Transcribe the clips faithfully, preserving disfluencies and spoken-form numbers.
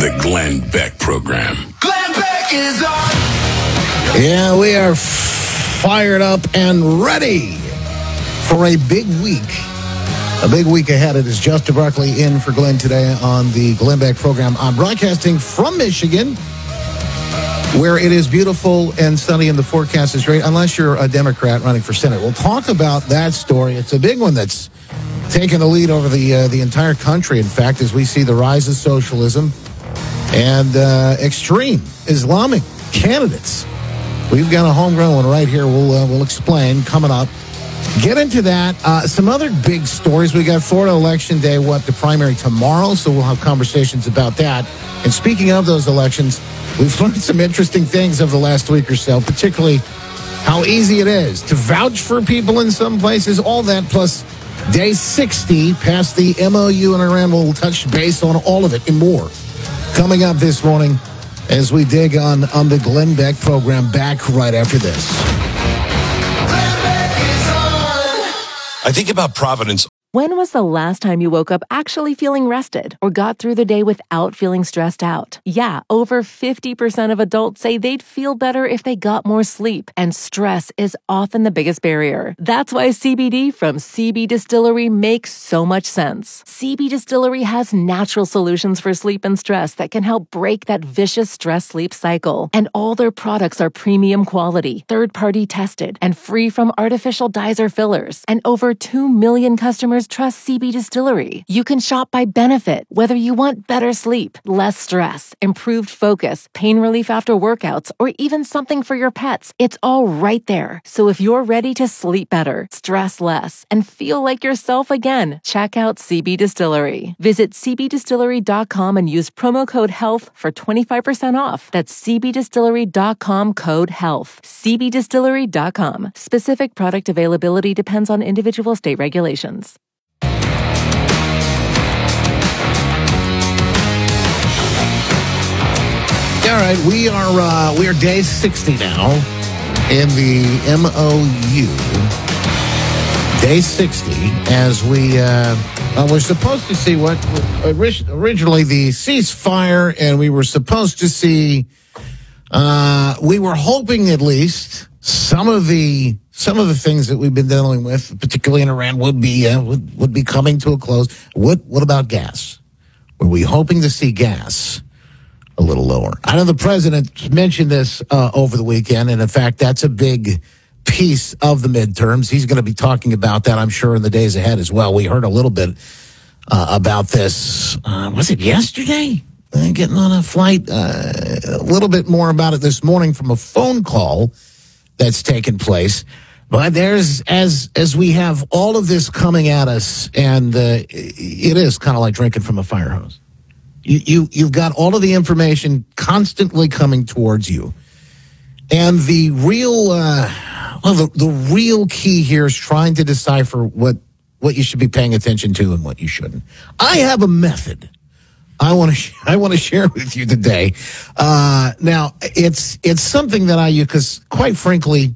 The Glenn Beck Program. Glenn Beck is on. Yeah, we are fired up and ready for a big week. A big week ahead. It is Justin Barkley in for Glenn today on the Glenn Beck Program. I'm broadcasting from Michigan, where it is beautiful and sunny and the forecast is great, unless you're a Democrat running for Senate. We'll talk about that story. It's a big one that's taking the lead over the uh, the entire country, in fact, as we see the rise of socialism and uh, extreme Islamic candidates. We've got a homegrown one right here. We'll, uh, we'll explain coming up. Get into that. Uh, some other big stories. We got Florida Election Day, what, the primary tomorrow, so we'll have conversations about that. And speaking of those elections, we've learned some interesting things over the last week or so, particularly how easy it is to vouch for people in some places, all that, plus day sixty past the M O U in Iran. We'll touch base on all of it and more coming up this morning as we dig on, on the Glenn Beck Program. Back right after this. I think about Providence. When was the last time you woke up actually feeling rested or got through the day without feeling stressed out? Yeah, over fifty percent of adults say they'd feel better if they got more sleep, and stress is often the biggest barrier. That's why C B D from C B Distillery makes so much sense. C B Distillery has natural solutions for sleep and stress that can help break that vicious stress-sleep cycle. And all their products are premium quality, third-party tested, and free from artificial dyes or fillers. And over two million customers trust C B Distillery. You can shop by benefit, whether you want better sleep, less stress, improved focus, pain relief after workouts, or even something for your pets. It's all right there. So if you're ready to sleep better, stress less, and feel like yourself again, check out C B Distillery. Visit c b distillery dot com and use promo code HEALTH for twenty-five percent off. That's c b distillery dot com, code HEALTH. c b distillery dot com. Specific product availability depends on individual state regulations. All right, we are uh, we are day sixty now in the M O U. Day sixty, as we uh, uh, we're supposed to see what originally the ceasefire, and we were supposed to see. Uh, we were hoping at least some of the some of the things that we've been dealing with, particularly in Iran, would be uh, would, would be coming to a close. What what about gas? Were we hoping to see gas a little lower? I know the president mentioned this uh, over the weekend, and in fact, that's a big piece of the midterms. He's going to be talking about that, I'm sure, in the days ahead as well. We heard a little bit uh, about this. Uh, was it yesterday? Uh, getting on a flight. Uh, a little bit more about it this morning from a phone call that's taken place. But there's, as as we have all of this coming at us, and uh, it is kind of like drinking from a fire hose. You, you, you've got all of the information constantly coming towards you. And the real, uh, well, the, the real key here is trying to decipher what, what you should be paying attention to and what you shouldn't. I have a method I want to sh- I want to share with you today. Uh, now, it's it's something that I use because, quite frankly,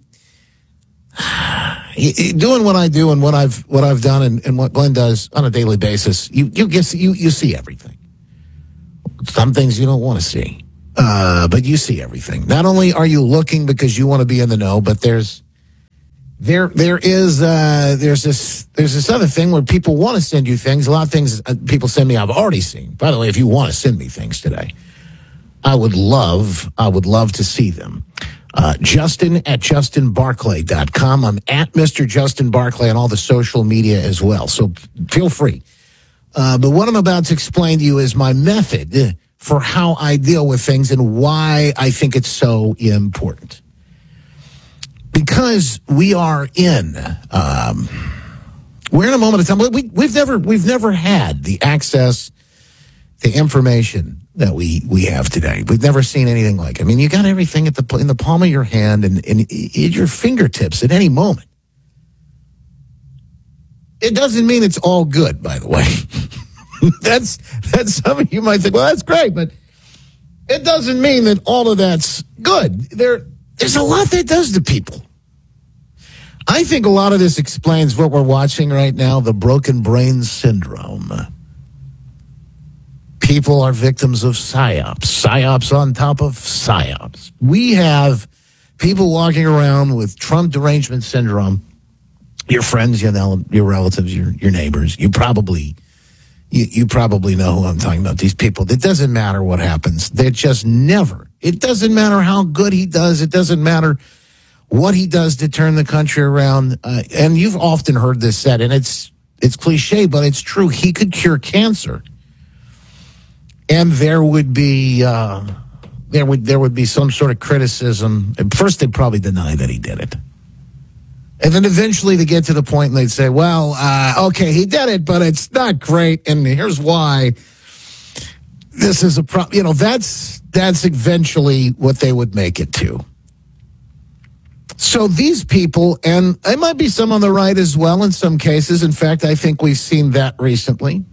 doing what I do and what I've what I've done and, and what Glenn does on a daily basis, you you get you you see everything. Some things you don't want to see, uh, but you see everything. Not only are you looking because you want to be in the know, but there's there there is uh, there's this there's this other thing where people want to send you things. A lot of things uh, people send me I've already seen. By the way, if you want to send me things today, I would love I would love to see them. Uh, Justin at justin barclay dot com. I'm at Mister Justin Barclay on all the social media as well. So feel free. Uh, but what I'm about to explain to you is my method for how I deal with things and why I think it's so important. Because we are in, um, we're in a moment of time. We, we've never, we've never had the access to information that we, we have today. We've never seen anything like it. I mean, you got everything at the in the palm of your hand and, and at your fingertips at any moment. It doesn't mean it's all good, by the way. that's that's some of you might think, well, that's great, but it doesn't mean that all of that's good. There, there's a lot that does to people. I think a lot of this explains what we're watching right now, the broken brain syndrome. people are victims of psyops, psyops on top of psyops. We have people walking around with Trump derangement syndrome. Your friends, you know, your relatives, your your neighbors. You probably, you, you probably know who I'm talking about. These people. It doesn't matter what happens. They just never. It doesn't matter how good he does. It doesn't matter what he does to turn the country around. Uh, and you've often heard this said, and it's it's cliche, but it's true. He could cure cancer, and there would be uh, there would there would be some sort of criticism. At first, they'd probably deny that he did it, and then eventually they get to the point and they'd say, "Well, uh, okay, he did it, but it's not great, and here's why." This is a problem. You know, that's that's eventually what they would make it to. So these people, and there might be some on the right as well in some cases. In fact, I think we've seen that recently.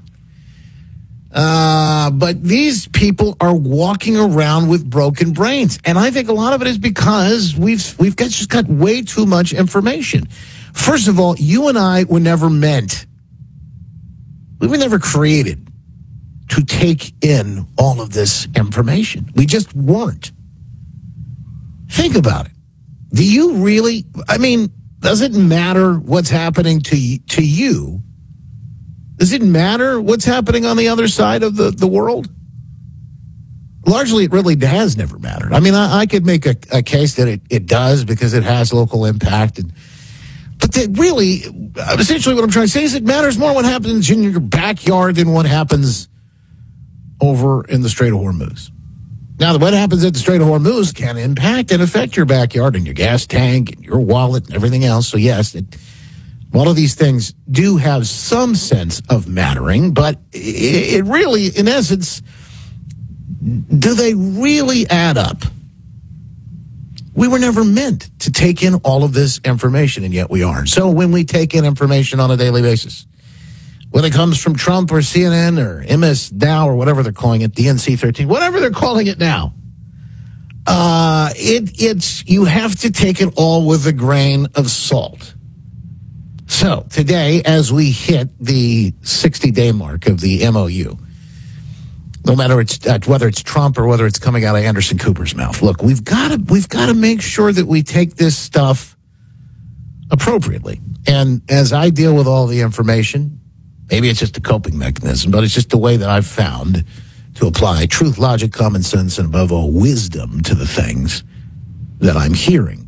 Uh, but these people are walking around with broken brains. And I think a lot of it is because we've we've got, just got way too much information. First of all, you and I were never meant, we were never created to take in all of this information. We just weren't. Think about it. Do you really, I mean, does it matter what's happening to, to you? Does it matter what's happening on the other side of the, the world? Largely, it really has never mattered. I mean, I, I could make a, a case that it, it does because it has local impact. And, but that really, essentially what I'm trying to say is it matters more what happens in your backyard than what happens over in the Strait of Hormuz. Now, what happens at the Strait of Hormuz can impact and affect your backyard and your gas tank and your wallet and everything else. So, yes, it, all of these things do have some sense of mattering, but it, it really, in essence, do they really add up? We were never meant to take in all of this information, and yet we are. So when we take in information on a daily basis, whether it comes from Trump or C N N or M S Now or whatever they're calling it, D N C thirteen, whatever they're calling it now, uh, it, it's you have to take it all with a grain of salt. So today, as we hit the sixty-day mark of the M O U, no matter it's, uh, whether it's Trump or whether it's coming out of Anderson Cooper's mouth, look, we've got to we've got to make sure that we take this stuff appropriately. And as I deal with all the information, maybe it's just a coping mechanism, but it's just the way that I've found to apply truth, logic, common sense, and above all, wisdom to the things that I'm hearing.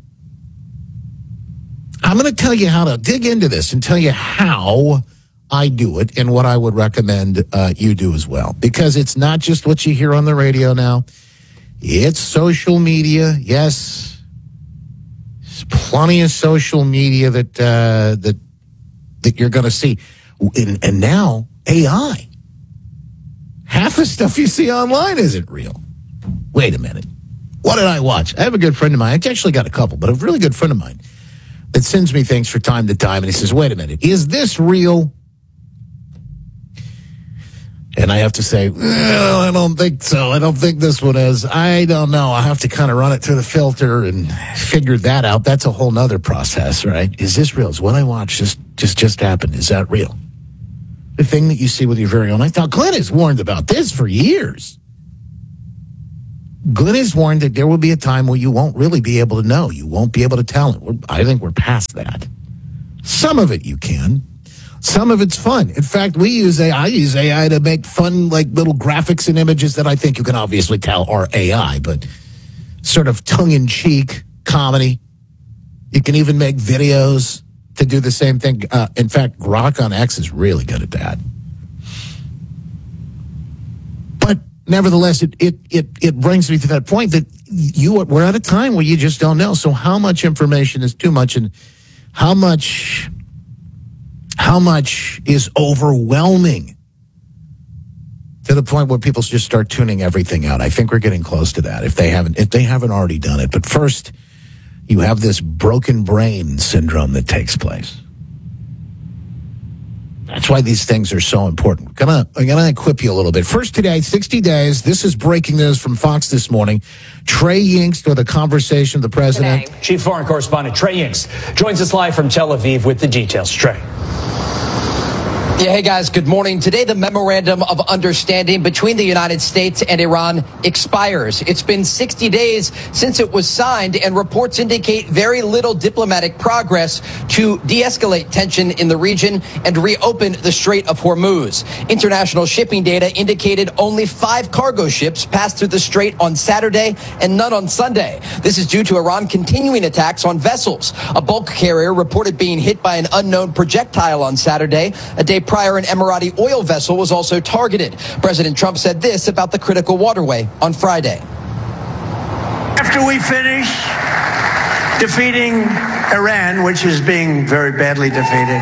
I'm going to tell you how to dig into this and tell you how I do it and what I would recommend uh, you do as well. Because it's not just what you hear on the radio now. It's social media. Yes. There's plenty of social media that uh, that that you're going to see. And, and now, A I. Half the stuff you see online isn't real. Wait a minute. What did I watch? I have a good friend of mine. I actually got a couple, but a really good friend of mine that sends me things from time to time. And he says, wait a minute. Is this real? And I have to say, well, I don't think so. I don't think this one is. I don't know. I have to kind of run it through the filter and figure that out. That's a whole nother process, right? Is this real? Is what I watched just, just, just happened? Is that real? The thing that you see with your very own eyes. Now, Glenn has warned about this for years. Glenn has warned that there will be a time where you won't really be able to know. You won't be able to tell it. We're, I think we're past that. Some of it you can. Some of it's fun. In fact, we use A I. I use A I to make fun, like little graphics and images that I think you can obviously tell are A I, but sort of tongue-in-cheek comedy. You can even make videos to do the same thing. Uh, in fact, Grok on X is really good at that. But nevertheless, it it it, it brings me to that point that you we're at a time where you just don't know. So how much information is too much, and how much how much is overwhelming to the point where people just start tuning everything out? I think we're getting close to that if they haven't if they haven't already done it. But first, you have this broken brain syndrome that takes place. That's why these things are so important. I'm gonna, I'm gonna equip you a little bit. First today, sixty days. This is breaking news from Fox this morning. Trey Yingst with a conversation with the president. Today, Chief Foreign Correspondent Trey Yingst joins us live from Tel Aviv with the details. Trey. Yeah, hey guys, good morning. Today, the memorandum of understanding between the United States and Iran expires. It's been sixty days since it was signed, and reports indicate very little diplomatic progress to de-escalate tension in the region and reopen the Strait of Hormuz. International shipping data indicated only five cargo ships passed through the strait on Saturday and none on Sunday. This is due to Iran continuing attacks on vessels. A bulk carrier reported being hit by an unknown projectile on Saturday. A day prior, an Emirati oil vessel was also targeted. President Trump said this about the critical waterway on Friday. After we finish defeating Iran, which is being very badly defeated,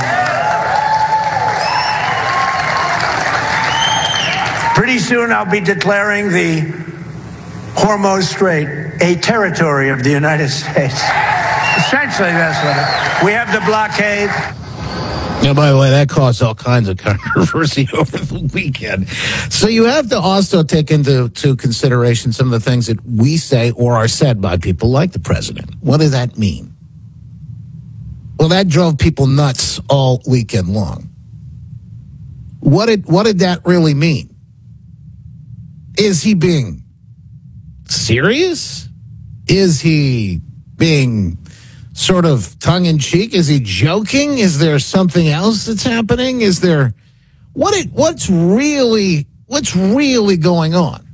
pretty soon I'll be declaring the Hormuz Strait a territory of the United States. Essentially, that's what it is. We have the blockade. Yeah, by the way, that caused all kinds of controversy over the weekend. So you have to also take into to consideration some of the things that we say or are said by people like the president. What does that mean? Well, that drove people nuts all weekend long. What did what did that really mean? Is he being serious? Is he being sort of tongue-in-cheek? Is he joking? Is there something else that's happening? Is there what it what's really what's really going on?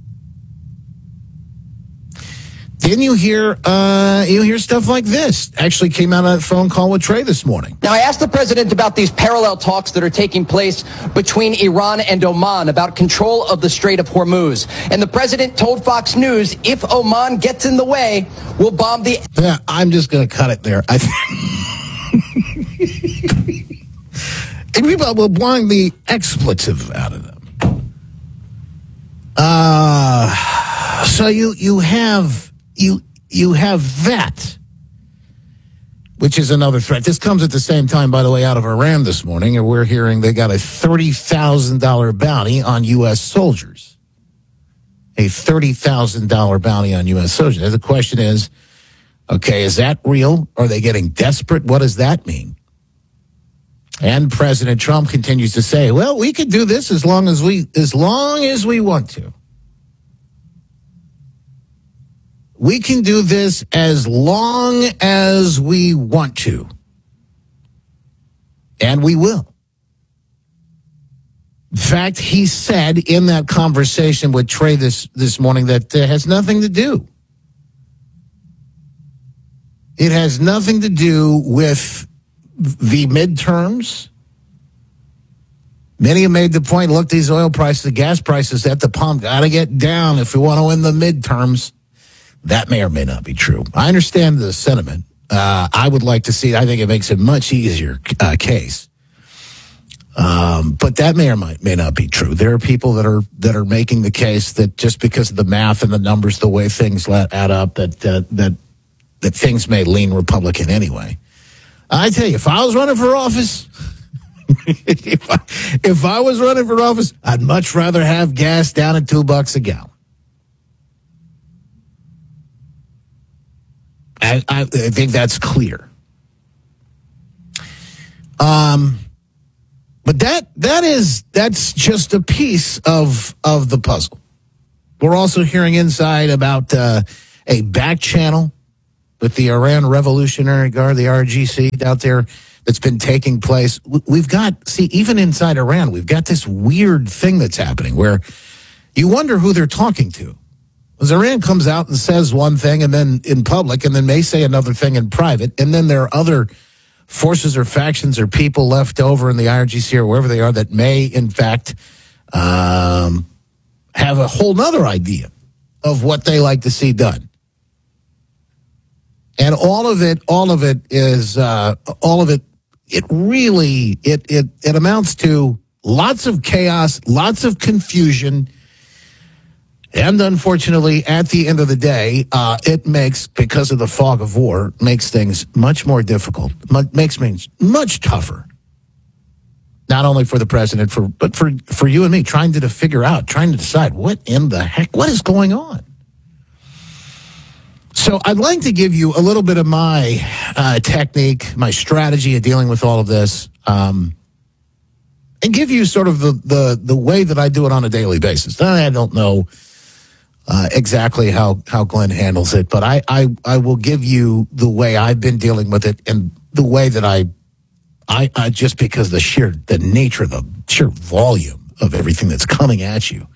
Didn't you hear uh, you hear stuff like this? Actually came out of a phone call with Trey this morning. Now, I asked the president about these parallel talks that are taking place between Iran and Oman about control of the Strait of Hormuz. And the president told Fox News, if Oman gets in the way, we'll bomb the... Yeah, I'm just going to cut it there. I and we will blind the expletive out of them. Uh, so you you have... You you have that, which is another threat. This comes at the same time, by the way, out of Iran this morning, and we're hearing they got a thirty thousand dollars bounty on U S soldiers. A thirty thousand dollars bounty on U S soldiers. And the question is, okay, is that real? Are they getting desperate? What does that mean? And President Trump continues to say, well, we could do this as long as we as long as we want to. We can do this as long as we want to. And we will. In fact, he said in that conversation with Trey this, this morning that uh, has nothing to do. It has nothing to do with the midterms. Many have made the point, look, these oil prices, the gas prices at the pump got to get down if we want to win the midterms. That may or may not be true. I understand the sentiment. Uh, I would like to see, I think it makes a much easier uh, case. Um, but that may or might, may not be true. There are people that are that are making the case that just because of the math and the numbers, the way things let, add up, that, uh, that, that things may lean Republican anyway. I tell you, if I was running for office, if, I, if I was running for office, I'd much rather have gas down at two bucks a gallon. I, I think that's clear. Um, but that that is that's just a piece of of the puzzle. We're also hearing inside about uh, a back channel with the Iran Revolutionary Guard, the R G C, out there that's been taking place. We've got see even inside Iran, we've got this weird thing that's happening where you wonder who they're talking to. Because Iran comes out and says one thing and then in public and then may say another thing in private. And then there are other forces or factions or people left over in the I R G C or wherever they are that may, in fact, um, have a whole nother idea of what they like to see done. And all of it, all of it is, uh, all of it, it really, it, it, it amounts to lots of chaos, lots of confusion. And unfortunately, at the end of the day, uh, it makes, because of the fog of war, makes things much more difficult, makes things much tougher. Not only for the president, for but for, for you and me, trying to figure out, trying to decide what in the heck, what is going on? So I'd like to give you a little bit of my uh, technique, my strategy of dealing with all of this. Um, and give you sort of the, the, the way that I do it on a daily basis. I don't know uh, exactly how, how Glenn handles it, but I, I, I will give you the way I've been dealing with it and the way that I, I, I just because the sheer, the nature, the sheer volume of everything that's coming at you.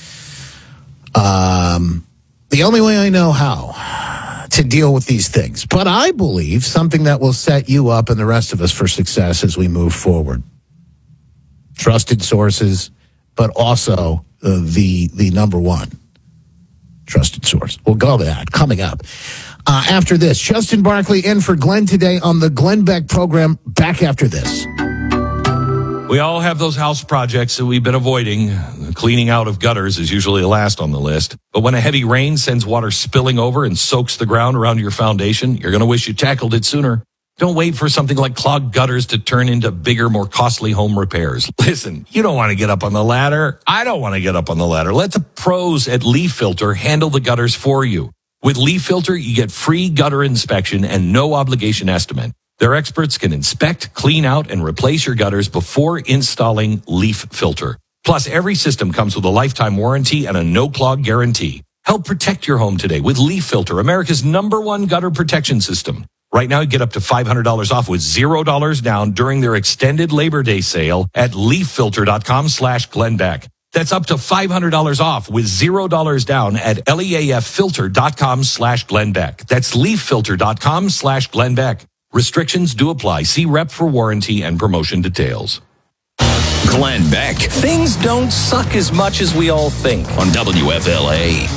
Um, the only way I know how to deal with these things, but I believe something that will set you up and the rest of us for success as we move forward. Trusted sources, but also uh, the the number one trusted source. We'll go to that coming up. Uh, after this, Justin Barkley in for Glenn today on the Glenn Beck program. Back after this. We all have those house projects that we've been avoiding. The cleaning out of gutters is usually last on the list. But when a heavy rain sends water spilling over and soaks the ground around your foundation, you're going to wish you tackled it sooner. Don't wait for something like clogged gutters to turn into bigger, more costly home repairs. Listen, you don't want to get up on the ladder. I don't want to get up on the ladder. Let the pros at Leaf Filter handle the gutters for you. With Leaf Filter, you get free gutter inspection and no obligation estimate. Their experts can inspect, clean out, and replace your gutters before installing Leaf Filter. Plus, every system comes with a lifetime warranty and a no-clog guarantee. Help protect your home today with Leaf Filter, America's number one gutter protection system. Right now, you get up to five hundred dollars off with zero dollars down during their extended Labor Day sale at leaffilter.com slash Glenbeck. That's up to five hundred dollars off with zero dollars down at leaffilter.com slash Glenbeck. That's leaffilter.com slash Glenbeck. Restrictions do apply. See rep for warranty and promotion details. Glenn Beck. Things don't suck as much as we all think on W F L A.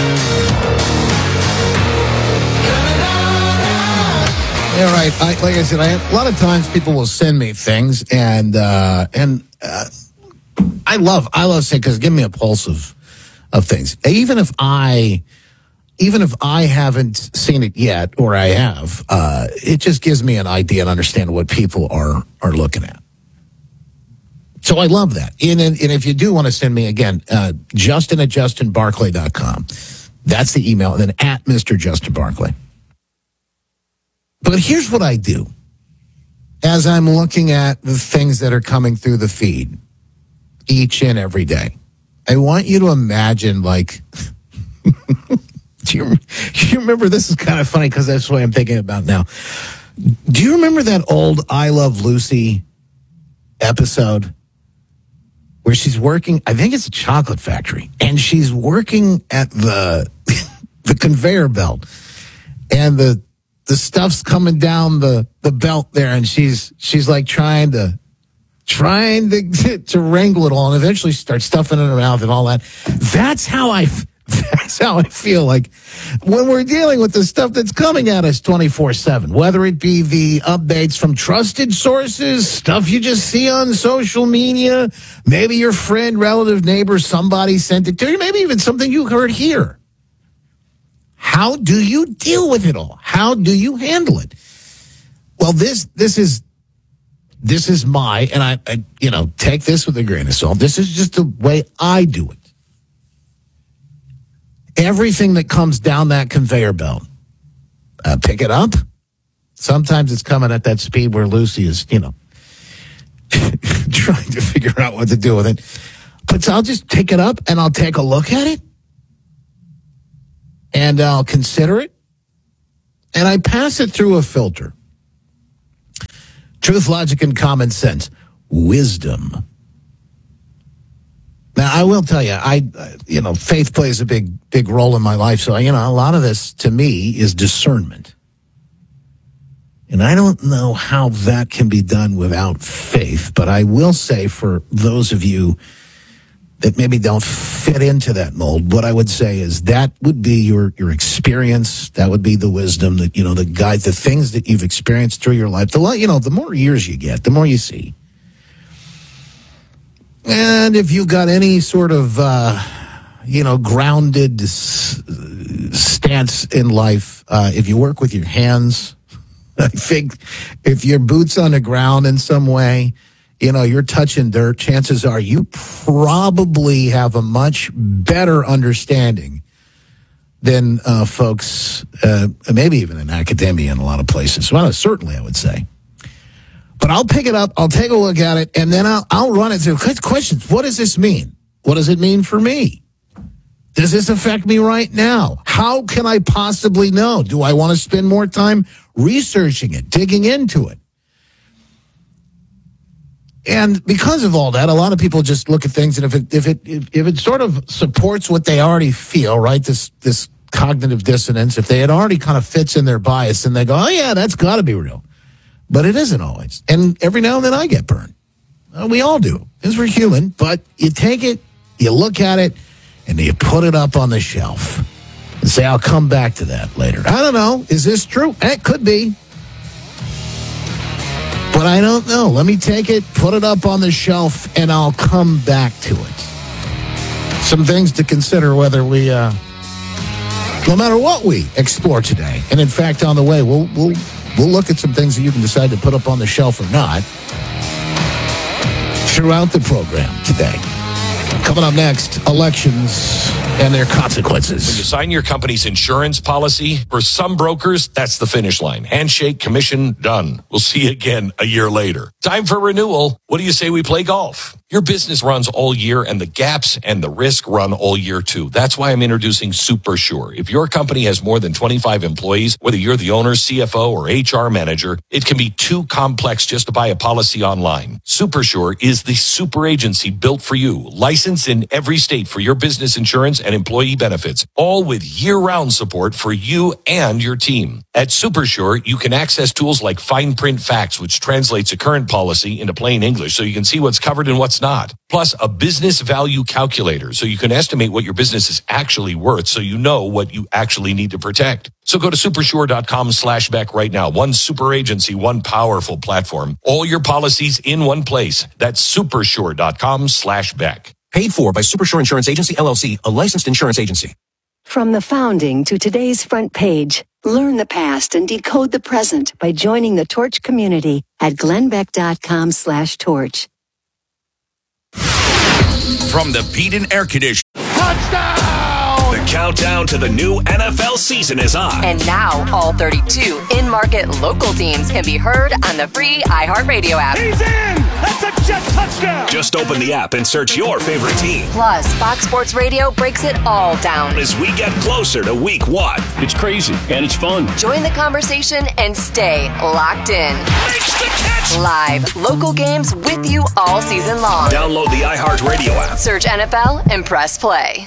All right. I, like I said, I, a lot of times people will send me things, and uh, and uh, I love I love saying, because give me a pulse of of things. Even if I even if I haven't seen it yet, or I have, uh, it just gives me an idea and understand what people are are looking at. So I love that. And, and, and if you do want to send me, again, uh, Justin at justin barclay dot com. That's the email. And then at Mister Justin Barkley. But here's what I do as I'm looking at the things that are coming through the feed each and every day. I want you to imagine, like, do, you, do you remember, this is kind of funny because that's what I'm thinking about now. Do you remember that old I Love Lucy episode where she's working, I think it's a chocolate factory, and she's working at the the conveyor belt, and the the stuff's coming down the, the belt there, and she's she's like trying to trying to to wrangle it all, and eventually start stuffing it in her mouth and all that. That's how I that's how I feel like when we're dealing with the stuff that's coming at us twenty-four seven, whether it be the updates from trusted sources, stuff you just see on social media, maybe your friend, relative, neighbor, somebody sent it to you, maybe even something you heard here. How do you deal with it all? How do you handle it? Well, this this is this is my, and I, I you know, take this with a grain of salt. This is just the way I do it. Everything that comes down that conveyor belt, uh, pick it up. Sometimes it's coming at that speed where Lucy is, you know, trying to figure out what to do with it. But so I'll just pick it up and I'll take a look at it. And I'll consider it, and I pass it through a filter. Truth, logic, and common sense. Wisdom. Now, I will tell you, I, you know, faith plays a big, big role in my life. So, you know, a lot of this, to me, is discernment. And I don't know how that can be done without faith, but I will say, for those of you that maybe don't fit into that mold, what I would say is that would be your, your experience. That would be the wisdom that, you know, the guide, the things that you've experienced through your life. The, you know, the more years you get, the more you see. And if you've got any sort of, uh, you know, grounded s- stance in life, uh, if you work with your hands, I think if your boots on the ground in some way, you know, you're touching dirt, chances are you probably have a much better understanding than uh, folks, uh, maybe even in academia in a lot of places. Well, certainly I would say. But I'll pick it up, I'll take a look at it, and then I'll, I'll run it through. Questions, what does this mean? What does it mean for me? Does this affect me right now? How can I possibly know? Do I want to spend more time researching it, digging into it? And because of all that, a lot of people just look at things, and if it if it if it sort of supports what they already feel, right? This this cognitive dissonance, if they had already kind of fits in their bias, and they go, oh yeah, that's got to be real, but it isn't always. And every now and then I get burned. Well, we all do, because we're human. But you take it, you look at it, and you put it up on the shelf and say, I'll come back to that later. I don't know. Is this true? It could be. But I don't know. Let me take it, put it up on the shelf, and I'll come back to it. Some things to consider whether we, uh, no matter what we explore today. And in fact, on the way, we'll, we'll, we'll look at some things that you can decide to put up on the shelf or not throughout the program today. Coming up next, elections and their consequences. When you sign your company's insurance policy, for some brokers, that's the finish line. Handshake, commission, done. We'll see you again a year later. Time for renewal. What do you say we play golf? Your business runs all year, and the gaps and the risk run all year too. That's why I'm introducing Super Sure. If your company has more than twenty-five employees, whether you're the owner, C F O, or H R manager, it can be too complex just to buy a policy online. Super Sure is the super agency built for you, licensed in every state for your business insurance and employee benefits, all with year-round support for you and your team. At Super Sure, you can access tools like Fine Print Facts, which translates a current policy into plain English so you can see what's covered and what's not. Plus, a business value calculator so you can estimate what your business is actually worth so you know what you actually need to protect. So go to supersure.com slash Beck right now. One super agency, one powerful platform. All your policies in one place. That's supersure.com slash Beck. Paid for by Supersure Insurance Agency, L L C, a licensed insurance agency. From the founding to today's front page, learn the past and decode the present by joining the Torch community at glennbeck.com slash torch. From the Pete and Air Conditioner. Touchdown! The countdown to the new N F L season is on. And now all thirty-two in-market local teams can be heard on the free iHeartRadio app. He's in! That's a jet touchdown! Just open the app and search your favorite team. Plus, Fox Sports Radio breaks it all down as we get closer to week one. It's crazy and it's fun. Join the conversation and stay locked in. Makes the catch! Live local games with you all season long. Download the iHeartRadio app. Search N F L and press play.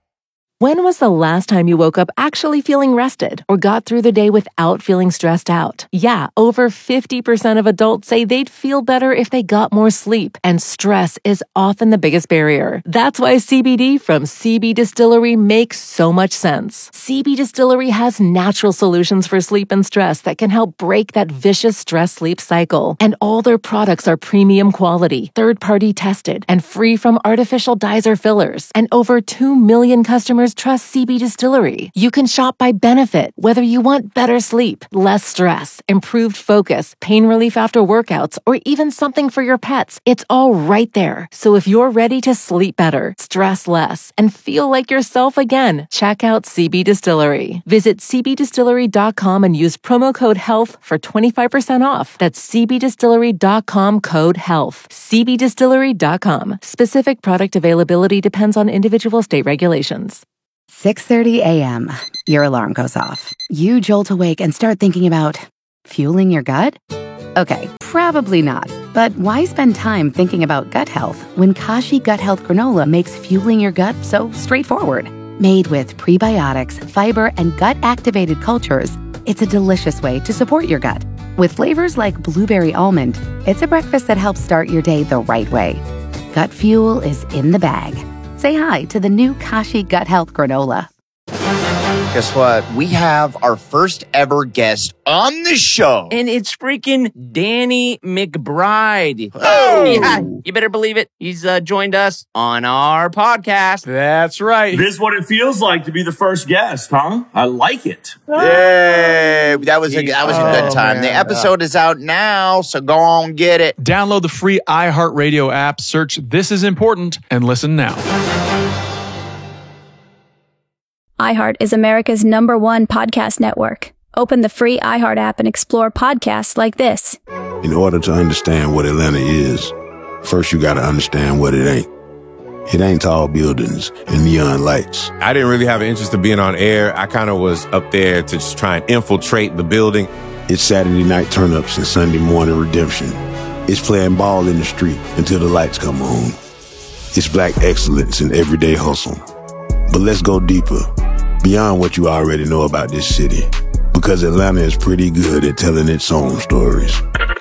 When was the last time you woke up actually feeling rested or got through the day without feeling stressed out? Yeah, over fifty percent of adults say they'd feel better if they got more sleep, and stress is often the biggest barrier. That's why C B D from C B Distillery makes so much sense. C B Distillery has natural solutions for sleep and stress that can help break that vicious stress-sleep cycle. And all their products are premium quality, third-party tested, and free from artificial dyes or fillers. And over two million customers trust C B Distillery. You can shop by benefit, whether you want better sleep, less stress, improved focus, pain relief after workouts, or even something for your pets. It's all right there. So if you're ready to sleep better, stress less, and feel like yourself again, check out C B Distillery. Visit c b distillery dot com and use promo code HEALTH for twenty-five percent off. That's c b distillery dot com code HEALTH. c b distillery dot com. Specific product availability depends on individual state regulations. six thirty a.m. Your alarm goes off. You jolt awake and start thinking about fueling your gut? Okay, probably not. But why spend time thinking about gut health when Kashi Gut Health Granola makes fueling your gut so straightforward? Made with prebiotics, fiber, and gut-activated cultures, it's a delicious way to support your gut. With flavors like blueberry almond, it's a breakfast that helps start your day the right way. Gut fuel is in the bag. Say hi to the new Kashi Gut Health Granola. Guess what? We have our first ever guest on the show. And it's freaking Danny McBride. Oh! Yeah, you better believe it. He's uh, joined us on our podcast. That's right. This is what it feels like to be the first guest, huh? I like it. Yay! That was a, that was a good time. Oh, the man. episode is out now, so go on, get it. Download the free iHeartRadio app, search This Is Important, and listen now. iHeart is America's number one podcast network. Open the free iHeart app and explore podcasts like this. In order to understand what Atlanta is, first you gotta understand what it ain't. It ain't tall buildings and neon lights. I didn't really have an interest in being on air. I kind of was up there to just try and infiltrate the building. It's Saturday night turn-ups and Sunday morning redemption. It's playing ball in the street until the lights come on. It's black excellence in everyday hustle. But let's go deeper, beyond what you already know about this city, because Atlanta is pretty good at telling its own stories.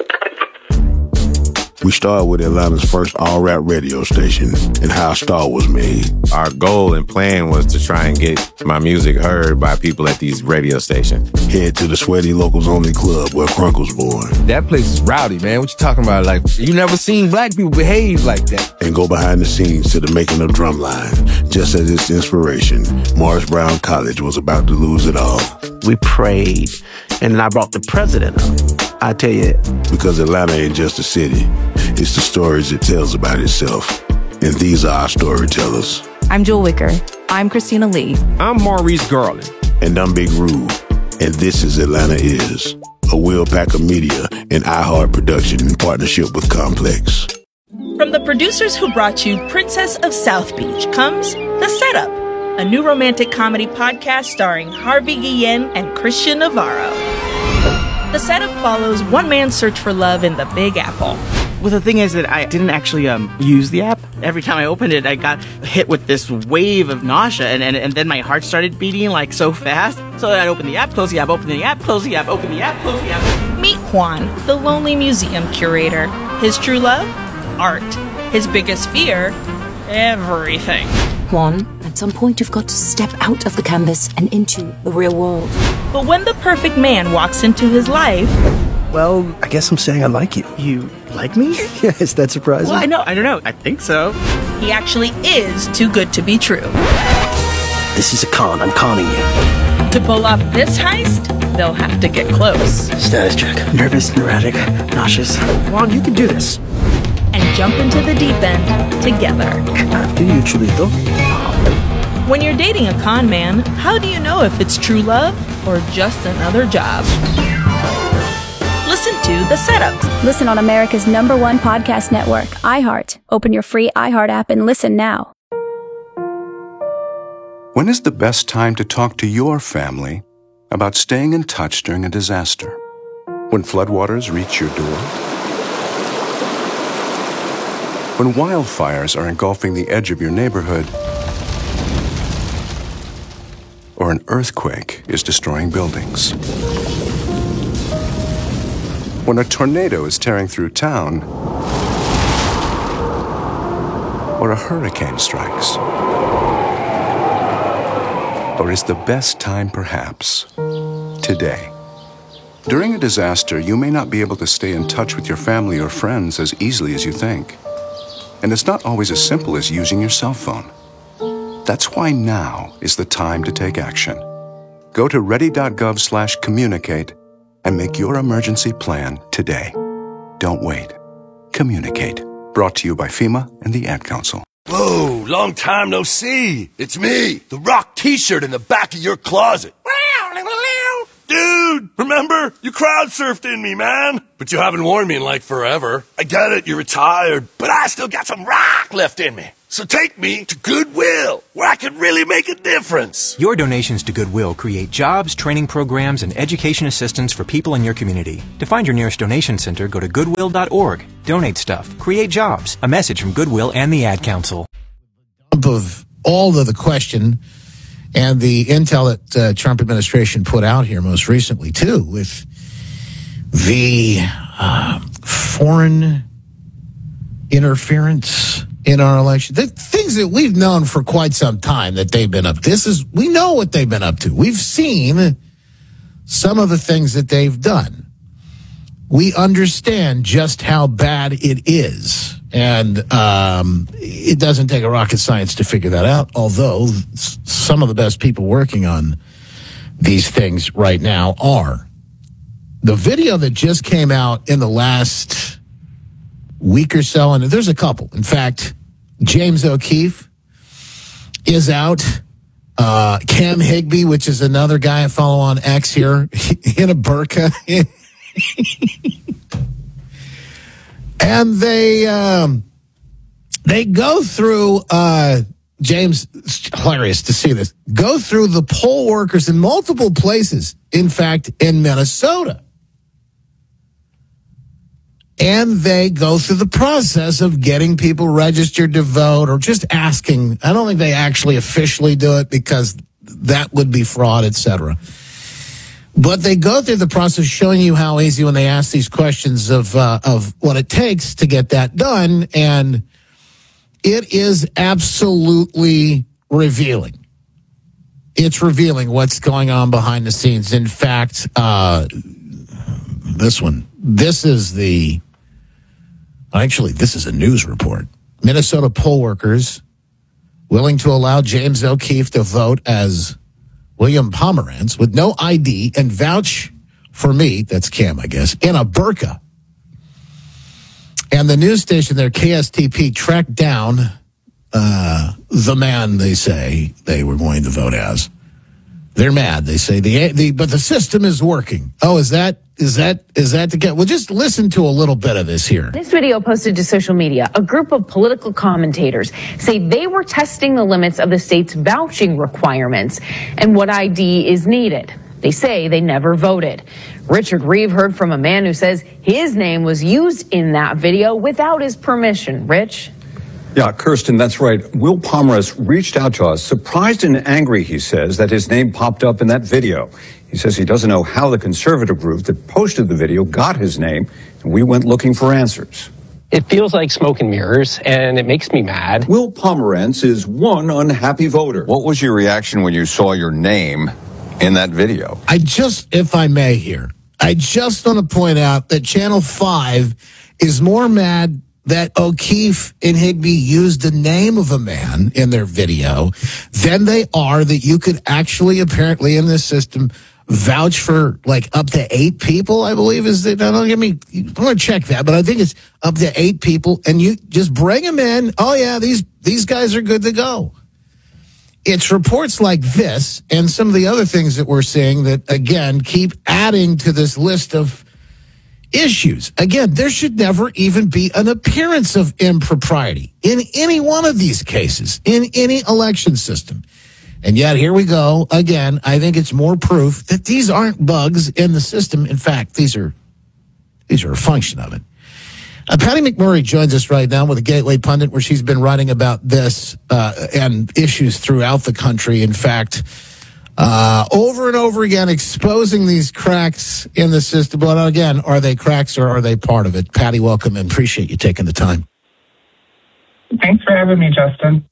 We started with Atlanta's first all-rap radio station and how a star was made. Our goal and plan was to try and get my music heard by people at these radio stations. Head to the Sweaty Locals Only Club where Crunk was born. That place is rowdy, man. What you talking about? Like, you never seen black people behave like that. And go behind the scenes to the making of Drumline. Just as its inspiration, Morris Brown College was about to lose it all. We prayed, and then I brought the president up. I tell you. Because Atlanta ain't just a city. It's the stories it tells about itself. And these are our storytellers. I'm Jewel Wicker. I'm Christina Lee. I'm Maurice Garland. And I'm Big Rube. And this is Atlanta Is, a Will Packer Media and iHeart production in partnership with Complex. From the producers who brought you Princess of South Beach comes The Setup, a new romantic comedy podcast starring Harvey Guillen and Christian Navarro. The Setup follows one man's search for love in the Big Apple. Well, the thing is that I didn't actually um, use the app. Every time I opened it, I got hit with this wave of nausea, and, and, and then my heart started beating like so fast. So I'd open the app, close the app, open the app, close the app, open the app, close the app. Meet Juan, the lonely museum curator. His true love? Art. His biggest fear? Everything. Juan, at some point you've got to step out of the canvas and into the real world. But when the perfect man walks into his life... Well, I guess I'm saying I like you. You like me? Yeah, is that surprising? Well, I know, I don't know. I think so. He actually is too good to be true. This is a con. I'm conning you. To pull off this heist, they'll have to get close. Status check. Nervous, neurotic, nauseous. Juan, you can do this. And jump into the deep end together. After you, Chulito. When you're dating a con man, how do you know if it's true love or just another job? Listen to The Setup. Listen on America's number one podcast network, iHeart. Open your free iHeart app and listen now. When is the best time to talk to your family about staying in touch during a disaster? When floodwaters reach your door? When wildfires are engulfing the edge of your neighborhood? Or an earthquake is destroying buildings? When a tornado is tearing through town, or a hurricane strikes? Or is the best time perhaps today? During a disaster, you may not be able to stay in touch with your family or friends as easily as you think. And it's not always as simple as using your cell phone. That's why now is the time to take action. Go to ready.gov slash communicate and make your emergency plan today. Don't wait. Communicate. Brought to you by FEMA and the Ad Council. Whoa, long time no see. It's me, the Rock t-shirt in the back of your closet. Dude, remember? You crowd surfed in me, man. But you haven't worn me in like forever. I get it, you're retired, but I still got some rock left in me. So take me to Goodwill, where I can really make a difference. Your donations to Goodwill create jobs, training programs, and education assistance for people in your community. To find your nearest donation center, go to goodwill dot org. Donate stuff. Create jobs. A message from Goodwill and the Ad Council. Of all of the question and the intel that uh, Trump administration put out here most recently, too, with the uh, foreign interference in our election, the things that we've known for quite some time that they've been up to. This is, we know what they've been up to. We've seen some of the things that they've done. We understand just how bad it is. And um, it doesn't take a rocket science to figure that out, although some of the best people working on these things right now are. The video that just came out in the last week or so, and there's a couple. In fact, James O'Keefe is out. Uh, Cam Higbee, which is another guy I follow on X here, in a burqa. And they um, they go through, uh, James, it's hilarious to see this, go through the poll workers in multiple places, in fact, in Minnesota. And they go through the process of getting people registered to vote or just asking. I don't think they actually officially do it because that would be fraud, et cetera. But they go through the process showing you how easy when they ask these questions of uh, of what it takes to get that done. And it is absolutely revealing. It's revealing what's going on behind the scenes. In fact, uh, this one, this is the, actually, this is a news report. Minnesota poll workers willing to allow James O'Keefe to vote as William Pomerantz with no I D and vouch for me, that's Cam, I guess, in a burqa. And the news station there, K S T P, tracked down uh, the man they say they were going to vote as. They're mad. They say the the but the system is working. Oh, is that is that is that the get? Well, just listen to a little bit of this here. This video posted to social media, a group of political commentators say they were testing the limits of the state's vouching requirements and what I D is needed. They say they never voted. Richard Reeve heard from a man who says his name was used in that video without his permission. Rich? Yeah, Kirsten, that's right. Will Pomerantz reached out to us, surprised and angry, he says, that his name popped up in that video. He says he doesn't know how the conservative group that posted the video got his name, and we went looking for answers. It feels like smoke and mirrors, and it makes me mad. Will Pomerantz is one unhappy voter. What was your reaction when you saw your name in that video? I just, if I may here, I just want to point out that Channel five is more mad that O'Keefe and Higbee used the name of a man in their video than they are that you could actually apparently in this system vouch for like up to eight people, I believe is that. Don't get me, I'm going to check that, but I think it's up to eight people and you just bring them in. Oh yeah, these, these guys are good to go. It's reports like this and some of the other things that we're seeing that again keep adding to this list of issues. Again, there should never even be an appearance of impropriety in any one of these cases, in any election system. And yet, here we go. Again, I think it's more proof that these aren't bugs in the system. In fact, these are these are a function of it. Uh, Patty McMurray joins us right now with a Gateway Pundit where she's been writing about this uh, and issues throughout the country. In fact, Uh, over and over again, exposing these cracks in the system. But again, are they cracks or are they part of it? Patty, welcome and appreciate you taking the time. Thanks for having me, Justin.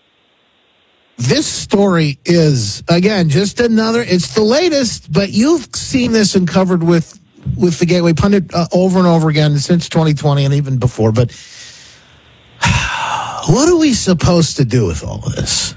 This story is, again, just another, it's the latest, but you've seen this and covered with, with the Gateway Pundit uh, over and over again since twenty twenty and even before. But what are we supposed to do with all of this?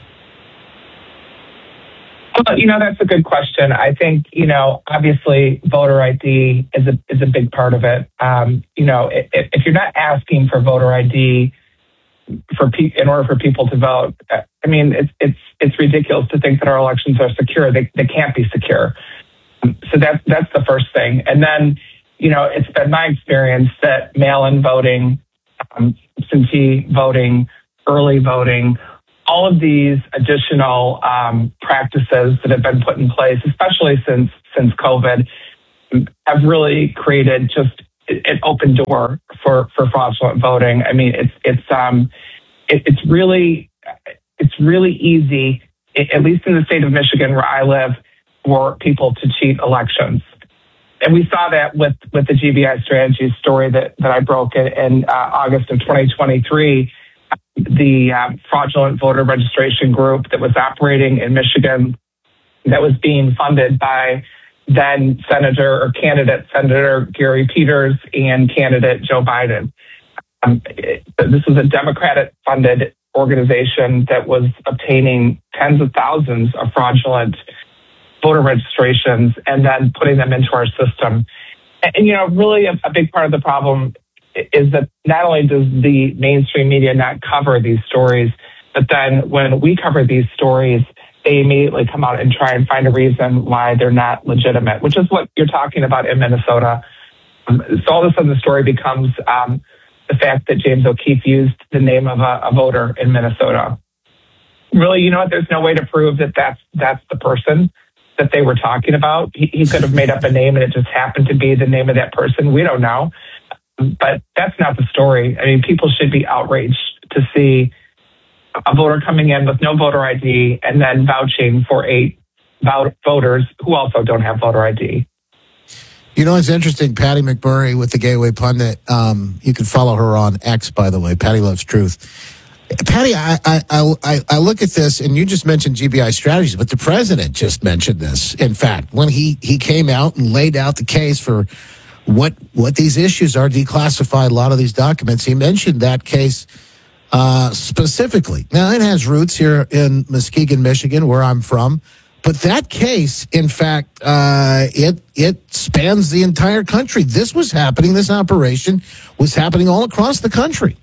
Well, you know, that's a good question. I think, you know, obviously voter I D is a is a big part of it. Um, you know, if, if you're not asking for voter I D for pe- in order for people to vote, I mean, it's it's it's ridiculous to think that our elections are secure. They they can't be secure. Um, so that's that's the first thing. And then, you know, it's been my experience that mail-in voting, um, absentee voting, early voting, all of these additional um, practices that have been put in place, especially since since COVID, have really created just an open door for, for fraudulent voting. I mean, it's it's um, it, it's really it's really easy, at least in the state of Michigan where I live, for people to cheat elections. And we saw that with, with the G B I Strategies story that, that I broke in, in uh, August of twenty twenty-three. The uh, fraudulent voter registration group that was operating in Michigan that was being funded by then Senator or candidate Senator Gary Peters and candidate Joe Biden. Um, it, this was a Democratic funded organization that was obtaining tens of thousands of fraudulent voter registrations and then putting them into our system. And, and you know, really a, a big part of the problem is that not only does the mainstream media not cover these stories, but then when we cover these stories, they immediately come out and try and find a reason why they're not legitimate, which is what you're talking about in Minnesota. Um, so all of a sudden the story becomes um, the fact that James O'Keefe used the name of a, a voter in Minnesota. Really, you know what? There's no way to prove that that's, that's the person that they were talking about. He, he could have made up a name and it just happened to be the name of that person. We don't know. But that's not the story. I mean, people should be outraged to see a voter coming in with no voter I D and then vouching for eight voters who also don't have voter I D. You know, it's interesting. Patty McMurray with the Gateway Pundit. Um, you can follow her on X, by the way. Patty Loves Truth. Patty, I, I, I, I look at this, and you just mentioned G B I strategies, but the president just mentioned this. In fact, when he, he came out and laid out the case for what what these issues are, declassified a lot of these documents, he mentioned that case uh, specifically. Now, it has roots here in Muskegon, Michigan, where I'm from. But that case, in fact, uh, it it spans the entire country. This was happening, this operation was happening all across the country.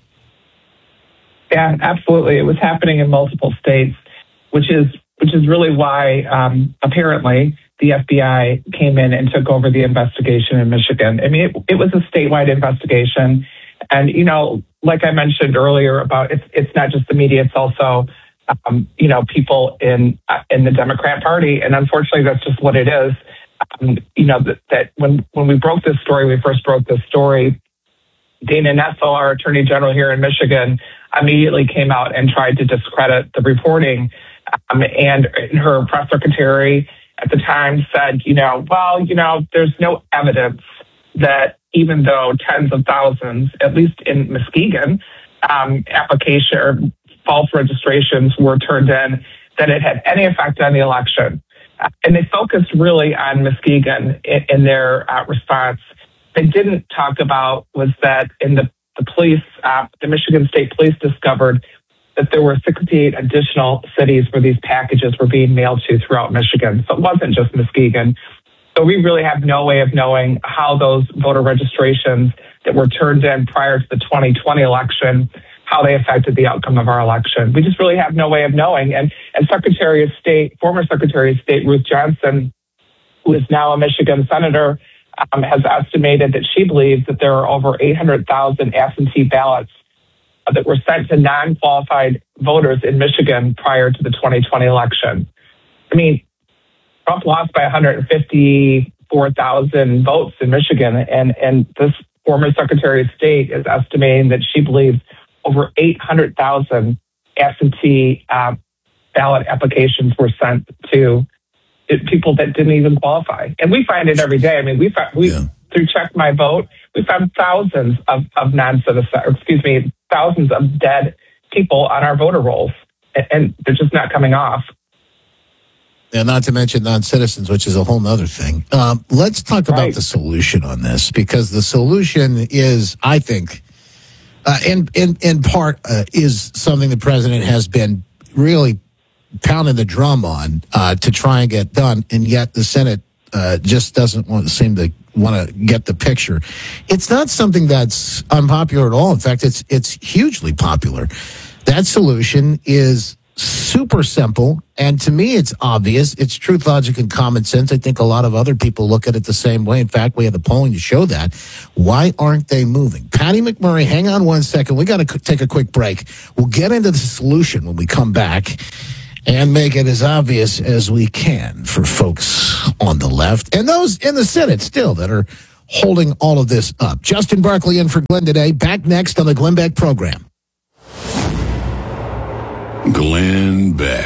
Yeah, absolutely. It was happening in multiple states, which is which is really why um, apparently the F B I came in and took over the investigation in Michigan. I mean, it, it was a statewide investigation. And, you know, like I mentioned earlier about it's it's not just the media, it's also, um, you know, people in uh, in the Democrat Party. And unfortunately, that's just what it is. Um, you know, that, that when, when we broke this story, we first broke this story, Dana Nessel, our attorney general here in Michigan, immediately came out and tried to discredit the reporting. Um, and her press secretary at the time said, you know, well, you know, there's no evidence that even though tens of thousands, at least in Muskegon, um, application or false registrations were turned in, that it had any effect on the election. Uh, and they focused really on Muskegon in, in their uh, response. They didn't talk about was that in the, the police, uh, the Michigan State Police discovered that there were sixty-eight additional cities where these packages were being mailed to throughout Michigan. So it wasn't just Muskegon. So we really have no way of knowing how those voter registrations that were turned in prior to the twenty twenty election, how they affected the outcome of our election. We just really have no way of knowing. And, and Secretary of State, former Secretary of State Ruth Johnson, who is now a Michigan senator, um, has estimated that she believes that there are over eight hundred thousand absentee ballots that were sent to non-qualified voters in Michigan prior to the twenty twenty election. I mean, Trump lost by one hundred fifty-four thousand votes in Michigan, and, and this former Secretary of State is estimating that she believes over eight hundred thousand absentee uh, ballot applications were sent to people that didn't even qualify. And we find it every day. I mean, we find, we yeah. through Check My Vote, we found thousands of, of non-citizens, excuse me, thousands of dead people on our voter rolls, and, and they're just not coming off. And not to mention non-citizens, which is a whole other thing. Um, let's talk right. about the solution on this, because the solution is, I think, uh, in, in, in part, uh, is something the president has been really pounding the drum on uh, to try and get done, and yet the Senate uh, just doesn't want, seem to want to get the picture. It's not something that's unpopular at all. In fact, it's it's hugely popular. That solution is super simple, and to me, it's obvious. It's truth, logic, and common sense. I think a lot of other people look at it the same way. In fact, we have the polling to show that. Why aren't they moving? Patty McMurray, hang on one second. We got to take a quick break. We'll get into the solution when we come back and make it as obvious as we can for folks on the left and those in the Senate still that are holding all of this up. Justin Barkley in for Glenn today. Back next on the Glenn Beck program. Glenn Beck.